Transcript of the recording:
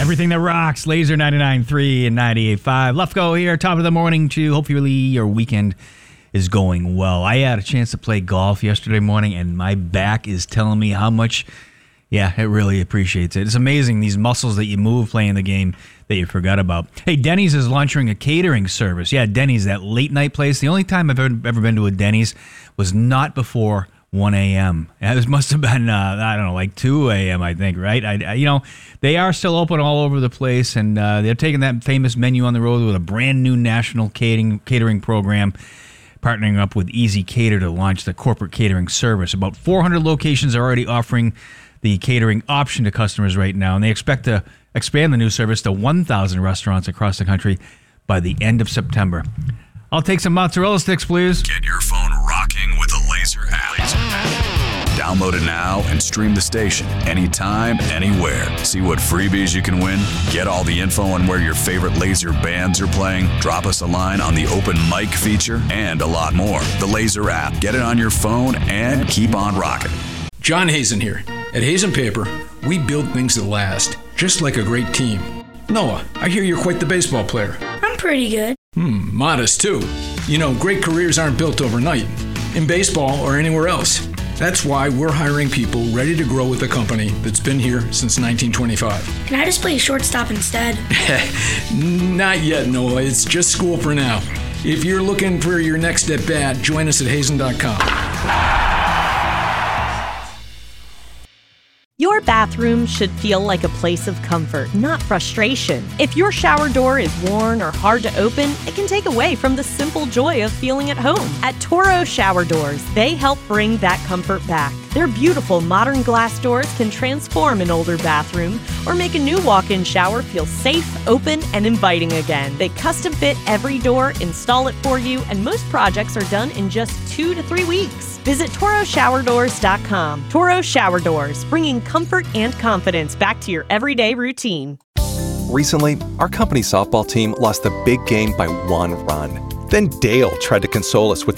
Everything that rocks. Laser 99.3 and 98.5. Lefko here, top of the morning to hopefully your weekend is going well. I had a chance to play golf yesterday morning, and my back is telling me how much, it really appreciates it. It's amazing, these muscles that you move playing the game that you forgot about. Hey, Denny's is launching a catering service. Yeah, Denny's, that late night place. The only time I've ever been to a Denny's was not before 1 a.m. It must have been, like 2 a.m., I think, right? They are still open all over the place, and they're taking that famous menu on the road with a brand new national catering program, partnering up with Easy Cater to launch the corporate catering service. About 400 locations are already offering the catering option to customers right now, and they expect to expand the new service to 1,000 restaurants across the country by the end of September. I'll take some mozzarella sticks, please. Get your phone rocking with the Laser app. Download it now and stream the station anytime, anywhere. See what freebies you can win. Get all the info on where your favorite Laser bands are playing. Drop us a line on the open mic feature and a lot more. The Laser app. Get it on your phone and keep on rocking. John Hazen here. At Hazen Paper, we build things that last, just like a great team. Noah, I hear you're quite the baseball player. I'm pretty good. Modest too. Great careers aren't built overnight, in baseball or anywhere else. That's why we're hiring people ready to grow with a company that's been here since 1925. Can I just play shortstop instead? Not yet, Noah. It's just school for now. If you're looking for your next at bat, join us at hazen.com. Your bathroom should feel like a place of comfort, not frustration. If your shower door is worn or hard to open, it can take away from the simple joy of feeling at home. At Toro Shower Doors, they help bring that comfort back. Their beautiful modern glass doors can transform an older bathroom or make a new walk-in shower feel safe, open, and inviting again. They custom fit every door, install it for you, and most projects are done in just 2 to 3 weeks. Visit ToroShowerDoors.com. Toro Shower Doors, bringing comfort and confidence back to your everyday routine. Recently, our company softball team lost the big game by 1 run. Then Dale tried to console us with